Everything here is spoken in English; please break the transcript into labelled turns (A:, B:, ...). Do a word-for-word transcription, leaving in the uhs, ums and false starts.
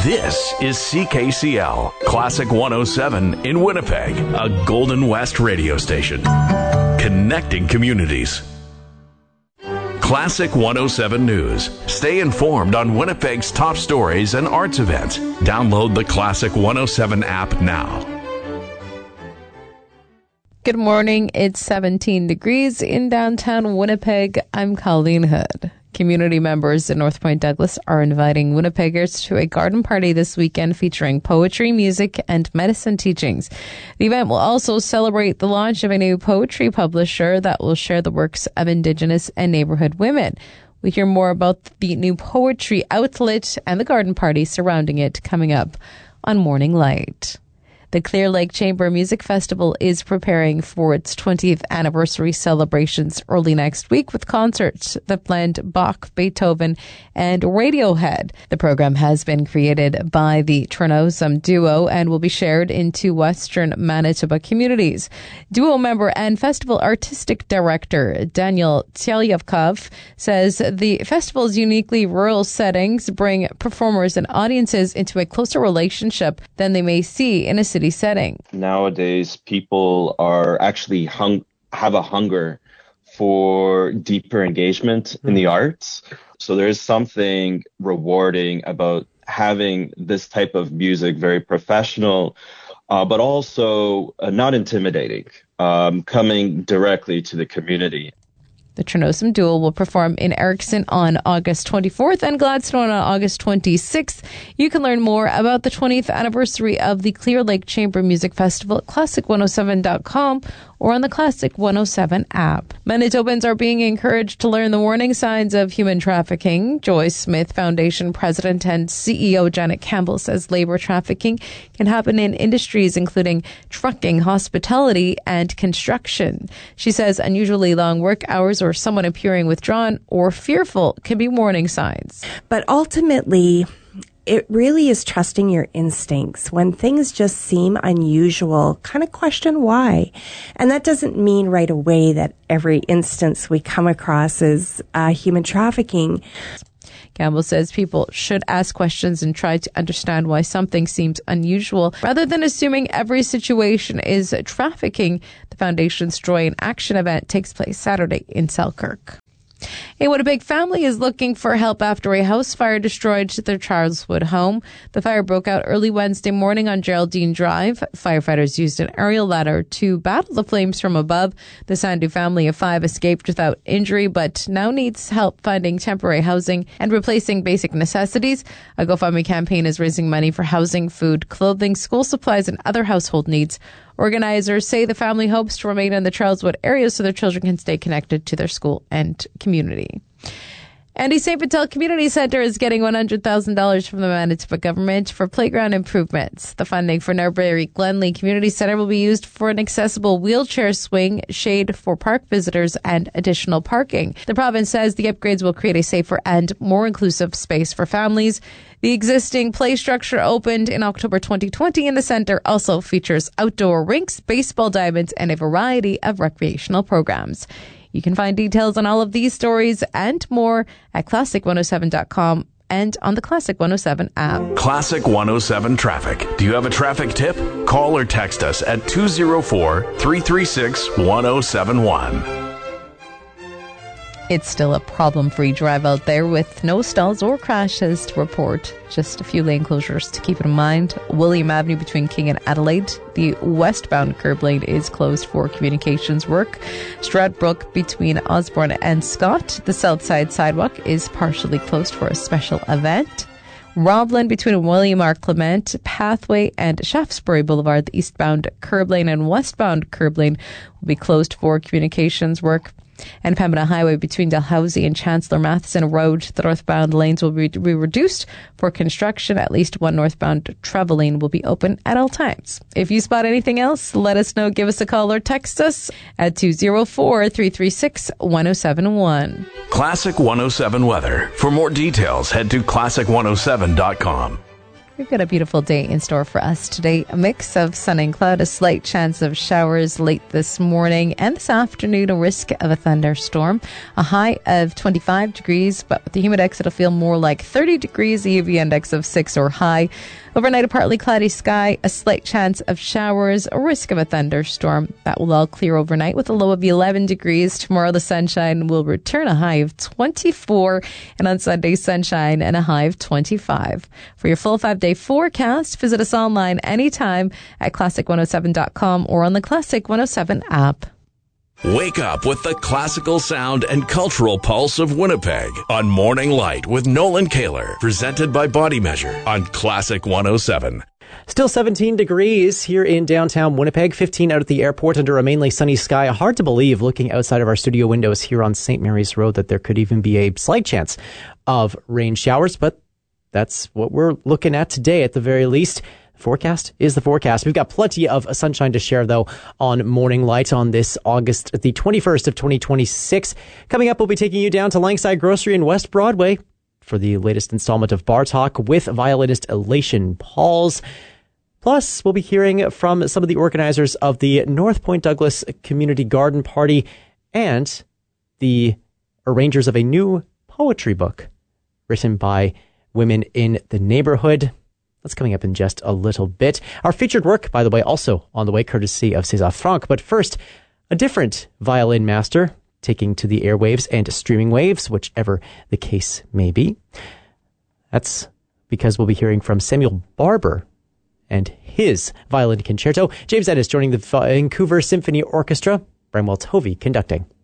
A: This is C K C L, Classic one oh seven in Winnipeg, a Golden West radio station. Connecting communities. Classic one oh seven News. Stay informed on Winnipeg's top stories and arts events. Download the Classic one oh seven app now.
B: Good morning. It's seventeen degrees in downtown Winnipeg. I'm Colleen Hood. Community members in North Point Douglas are inviting Winnipeggers to a garden party this weekend featuring poetry, music, and medicine teachings. The event will also celebrate the launch of a new poetry publisher that will share the works of Indigenous and neighborhood women. We hear more about the new poetry outlet and the garden party surrounding it coming up on Morning Light. The Clear Lake Chamber Music Festival is preparing for its twentieth anniversary celebrations early next week with concerts that blend Bach, Beethoven, and Radiohead. The program has been created by the Tronosum Duo and will be shared into Western Manitoba communities. Duo member and festival artistic director Daniel Telyevkov says the festival's uniquely rural settings bring performers and audiences into a closer relationship than they may see in a city setting.
C: Nowadays, people are actually hung have a hunger for deeper engagement mm-hmm. in the arts. So there is something rewarding about having this type of music, very professional, uh, but also uh, not intimidating, um, coming directly to the community.
B: The Tronosum Duo will perform in Erickson on August twenty-fourth and Gladstone on August twenty-sixth. You can learn more about the twentieth anniversary of the Clear Lake Chamber Music Festival at classic one oh seven dot com or on the Classic one oh seven app. Manitobans are being encouraged to learn the warning signs of human trafficking. Joyce Smith Foundation President and C E O Janet Campbell says labor trafficking can happen in industries including trucking, hospitality, and construction. She says unusually long work hours or someone appearing withdrawn or fearful can be warning signs.
D: But ultimately, it really is trusting your instincts. When things just seem unusual, kind of question why. And that doesn't mean right away that every instance we come across is uh, human trafficking.
B: Campbell says people should ask questions and try to understand why something seems unusual rather than assuming every situation is trafficking. The Foundation's Joy in Action event takes place Saturday in Selkirk. A Winnipeg family is looking for help after a house fire destroyed their Charleswood home. The fire broke out early Wednesday morning on Geraldine Drive. Firefighters used an aerial ladder to battle the flames from above. The Sandu family of five escaped without injury, but now needs help finding temporary housing and replacing basic necessities. A GoFundMe campaign is raising money for housing, food, clothing, school supplies, and other household needs. Organizers say the family hopes to remain in the Charleswood area so their children can stay connected to their school and community. And East Saint Vital Community Centre is getting one hundred thousand dollars from the Manitoba government for playground improvements. The funding for Norbury Glenley Community Centre will be used for an accessible wheelchair swing, shade for park visitors, and additional parking. The province says the upgrades will create a safer and more inclusive space for families. The existing play structure opened in October twenty twenty, and the centre also features outdoor rinks, baseball diamonds, and a variety of recreational programs. You can find details on all of these stories and more at classic one oh seven dot com and on the Classic one oh seven app.
A: Classic one oh seven Traffic. Do you have a traffic tip? Call or text us at two oh four, three three six, one oh seven one.
B: It's still a problem-free drive out there with no stalls or crashes to report. Just a few lane closures to keep in mind. William Avenue between King and Adelaide. The westbound curb lane is closed for communications work. Stradbrook between Osborne and Scott. The south side sidewalk is partially closed for a special event. Roblin between William R. Clement Pathway and Shaftesbury Boulevard. The eastbound curb lane and westbound curb lane will be closed for communications work. And Pembina Highway between Dalhousie and Chancellor Matheson Road. The northbound lanes will be reduced for construction. At least one northbound travel lane will be open at all times. If you spot anything else, let us know. Give us a call or text us at two oh four, three three six, one oh seven one.
A: Classic one oh seven weather. For more details, head to classic one oh seven dot com.
B: We've got a beautiful day in store for us today. A mix of sun and cloud, a slight chance of showers late this morning and this afternoon, a risk of a thunderstorm. A high of twenty-five degrees, but with the humidex, it'll feel more like thirty degrees, the U V index of six or high. Overnight, a partly cloudy sky, a slight chance of showers, a risk of a thunderstorm. That will all clear overnight with a low of eleven degrees. Tomorrow, the sunshine will return, a high of twenty-four. And on Sunday, sunshine and a high of twenty-five. For your full five-day forecast, visit us online anytime at classic one oh seven dot com or on the Classic one oh seven app.
A: Wake up with the classical sound and cultural pulse of Winnipeg on Morning Light with Nolan Kaler, presented by Body Measure on Classic one oh seven.
E: Still seventeen degrees here in downtown Winnipeg, fifteen out at the airport under a mainly sunny sky. Hard to believe, looking outside of our studio windows here on Saint Mary's Road, that there could even be a slight chance of rain showers, but that's what we're looking at today at the very least. Forecast is the forecast. We've got plenty of sunshine to share, though, on Morning Light on this August the twenty-first of twenty twenty-six. Coming up, we'll be taking you down to Langside Grocery in West Broadway for the latest installment of Bar Talk with violinist Elation Pauls. Plus, we'll be hearing from some of the organizers of the North Point Douglas Community Garden Party and the arrangers of a new poetry book written by women in the neighborhood. That's coming up in just a little bit. Our featured work, by the way, also on the way, courtesy of César Franck. But first, a different violin master taking to the airwaves and streaming waves, whichever the case may be. That's because we'll be hearing from Samuel Barber and his violin concerto. James Ennis joining the Vancouver Symphony Orchestra. Bramwell Tovey conducting.